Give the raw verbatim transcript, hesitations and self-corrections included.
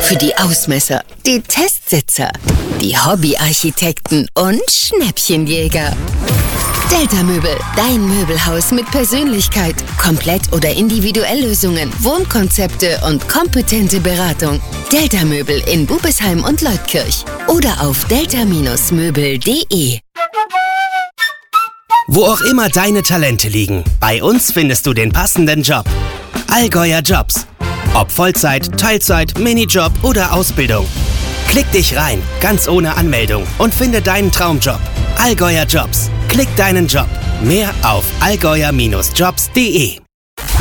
Für die Ausmesser, die Testsitzer, die Hobbyarchitekten und Schnäppchenjäger. Delta Möbel, dein Möbelhaus mit Persönlichkeit, Komplett- oder Individuelllösungen, Wohnkonzepte und kompetente Beratung. Delta Möbel in Bubesheim und Leutkirch oder auf delta Möbel punkt de. Wo auch immer deine Talente liegen, bei uns findest du den passenden Job. Allgäuer Jobs. Ob Vollzeit, Teilzeit, Minijob oder Ausbildung. Klick dich rein, ganz ohne Anmeldung und finde deinen Traumjob. Allgäuer Jobs. Klick deinen Job. Mehr auf allgäuer Jobs punkt de.